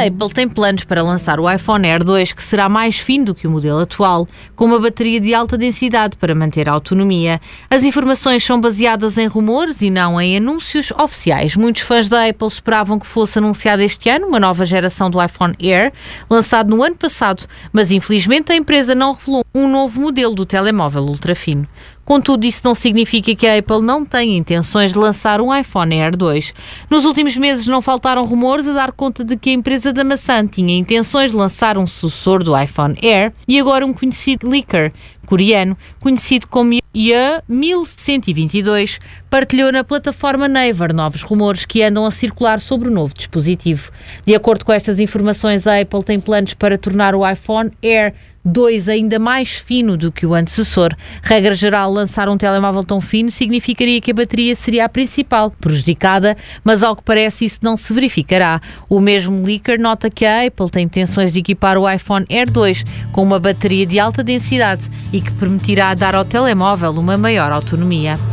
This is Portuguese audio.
A Apple tem planos para lançar o iPhone Air 2, que será mais fino do que o modelo atual, com uma bateria de alta densidade para manter a autonomia. As informações são baseadas em rumores e não em anúncios oficiais. Muitos fãs da Apple esperavam que fosse anunciada este ano uma nova geração do iPhone Air, lançado no ano passado, mas infelizmente a empresa não revelou um novo modelo do telemóvel ultrafino. Contudo, isso não significa que a Apple não tenha intenções de lançar um iPhone Air 2. Nos últimos meses não faltaram rumores a dar conta de que a empresa da maçã tinha intenções de lançar um sucessor do iPhone Air e agora um conhecido leaker coreano, conhecido como Ya1122, partilhou na plataforma Naver novos rumores que andam a circular sobre o novo dispositivo. De acordo com estas informações, a Apple tem planos para tornar o iPhone Air 2 ainda mais fino do que o antecessor. Regra geral, lançar um telemóvel tão fino significaria que a bateria seria a principal prejudicada, mas ao que parece isso não se verificará. O mesmo leaker nota que a Apple tem intenções de equipar o iPhone Air 2 com uma bateria de alta densidade e que permitirá dar ao telemóvel uma maior autonomia.